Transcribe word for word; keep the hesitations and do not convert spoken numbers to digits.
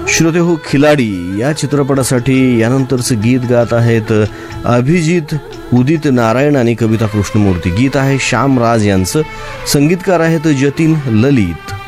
श्रोते हो खिलाडी या चित्रपटासाठी यानंतरचं गीत गात आहेत अभिजित, उदित नारायण आणि कविता कृष्णमूर्ती. गीत आहे श्याम राज यांचं, संगीतकार आहेत जतीन ललित.